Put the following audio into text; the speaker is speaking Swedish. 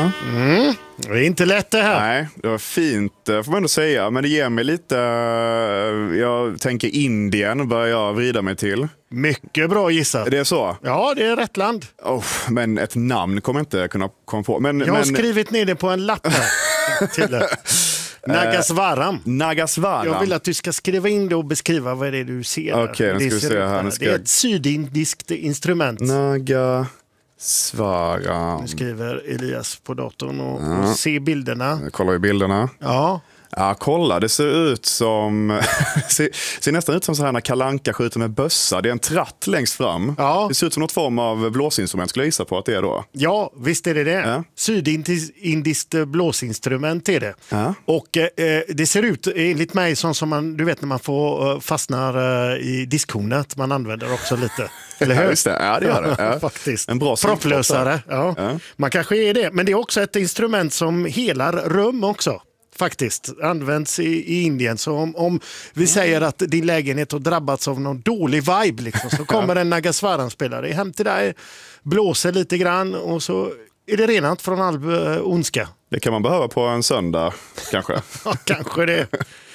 Det är inte lätt det här. Nej, det var fint får man ändå säga. Men det ger mig lite, jag tänker Indien börjar jag vrida mig till. Mycket bra gissat. Det är så? Ja, det är rätt land. Men ett namn kommer jag inte kunna komma på. Jag har skrivit ner det på en lapp här. till Nagasvaram. Nagasvaram. Jag vill att du ska skriva in det och beskriva vad det är du ser. Okej, nu ska vi se här. Det är ett sydindiskt instrument. Nagasvaram. Nu skriver Elias på datorn och ser bilderna. Jag kollar i bilderna. Ja. Ja, kolla. Det ser ut som... ser nästan ut som så här när Kalle Anka skjuter med bössa. Det är en tratt längst fram. Ja. Det ser ut som något form av blåsinstrument, skulle jag gissa på att det är då. Ja, visst är det det. Ja. Sydindiskt blåsinstrument är det. Ja. Och det ser ut enligt mig som man, du vet när man får fastnar i diskhornet. Man använder också lite. Eller hur? Ja, just det. Ja, det gör det. Ja. Faktiskt. En bra propplösare. Ja. Ja. Man kanske är det. Men det är också ett instrument som helar rum också. Faktiskt används i Indien. Så om vi säger att din lägenhet har drabbats av någon dålig vibe liksom, så kommer en Nagasvaram-spelare hem till dig, blåser lite grann och så är det renat från all ondska. Det kan man behöva på en söndag, kanske. Ja, kanske det.